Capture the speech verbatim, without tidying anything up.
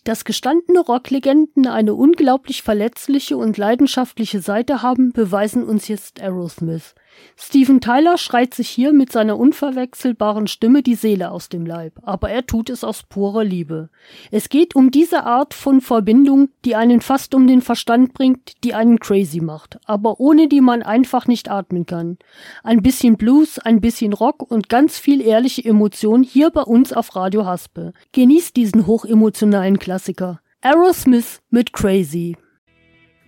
Dass gestandene Rocklegenden eine unglaublich verletzliche und leidenschaftliche Seite haben, beweisen uns jetzt Aerosmith. Steven Tyler schreit sich hier mit seiner unverwechselbaren Stimme die Seele aus dem Leib, aber er tut es aus purer Liebe. Es geht um diese Art von Verbindung, die einen fast um den Verstand bringt, die einen crazy macht, aber ohne die man einfach nicht atmen kann. Ein bisschen Blues, ein bisschen Rock und ganz viel ehrliche Emotion hier bei uns auf Radio Haspe. Genießt diesen hochemotionalen Klassiker. Aerosmith mit Crazy.